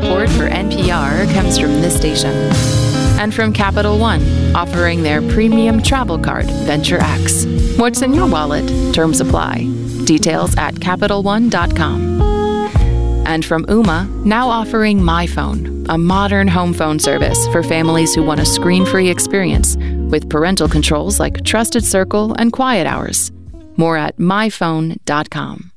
support for NPR comes from this station. And from Capital One, offering their premium travel card, Venture X. What's in your wallet? Terms apply. Details at CapitalOne.com. And from Ooma, now offering MyPhone, a modern home phone service for families who want a screen-free experience with parental controls like Trusted Circle and Quiet Hours. More at MyPhone.com.